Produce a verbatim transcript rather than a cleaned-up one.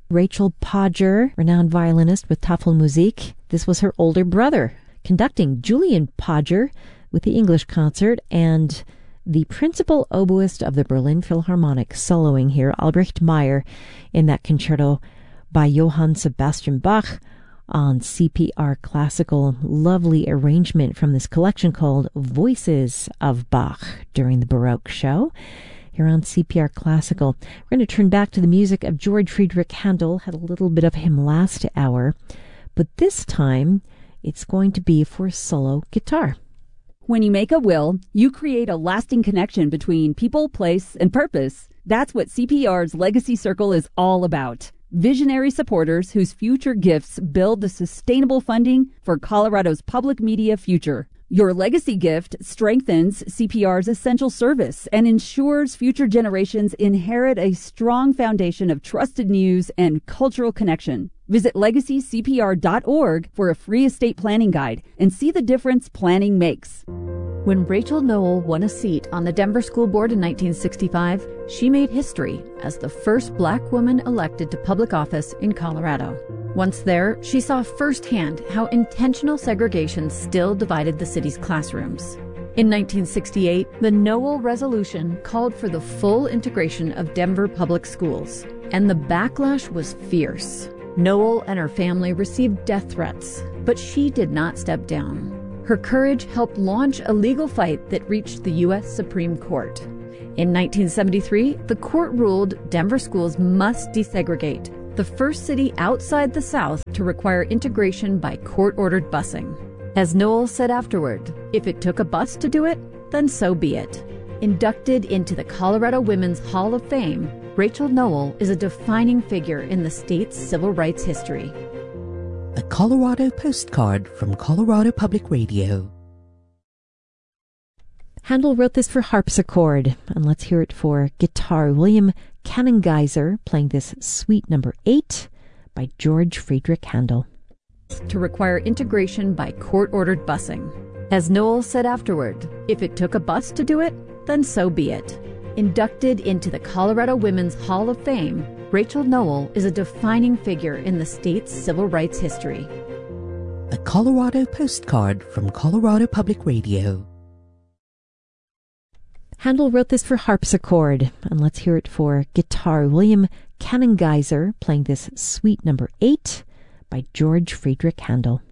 Rachel Podger, renowned violinist with Tafelmusik. This was her older brother, conducting Julian Podger with the English concert, and the principal oboist of the Berlin Philharmonic soloing here, Albrecht Meyer, in that concerto by Johann Sebastian Bach on C P R Classical. Lovely arrangement from this collection called Voices of Bach during the Baroque show here on C P R Classical. We're going to turn back to the music of George Friedrich Handel. Had a little bit of him last hour, but this time it's going to be for solo guitar. When you make a will, you create a lasting connection between people, place, and purpose. That's what C P R's Legacy Circle is all about. Visionary supporters whose future gifts build the sustainable funding for Colorado's public media future. Your legacy gift strengthens C P R's essential service and ensures future generations inherit a strong foundation of trusted news and cultural connection. Visit legacy c p r dot org for a free estate planning guide and see the difference planning makes. When Rachel Noel won a seat on the Denver School Board in nineteen sixty-five, she made history as the first black woman elected to public office in Colorado. Once there, she saw firsthand how intentional segregation still divided the city's classrooms. In nineteen sixty-eight, the Noel Resolution called for the full integration of Denver public schools, and the backlash was fierce. Noel and her family received death threats, but she did not step down. Her courage helped launch a legal fight that reached the U S Supreme Court. In nineteen seventy-three, the court ruled Denver schools must desegregate, the first city outside the South to require integration by court-ordered busing. As Noel said afterward, if it took a bus to do it, then so be it. Inducted into the Colorado Women's Hall of Fame, Rachel Noel is a defining figure in the state's civil rights history. A Colorado postcard from Colorado Public Radio. Handel wrote this for harpsichord, and let's hear it for guitar. William Kannengeiser playing this Suite Number eight by George Friedrich Handel. To require integration by court-ordered busing. As Noel said afterward, if it took a bus to do it, then so be it. Inducted into the Colorado Women's Hall of Fame, Rachel Noel is a defining figure in the state's civil rights history. A Colorado postcard from Colorado Public Radio. Handel wrote this for harpsichord, and let's hear it for guitar. William Kannengeiser playing this Suite Number eight by George Friedrich Handel.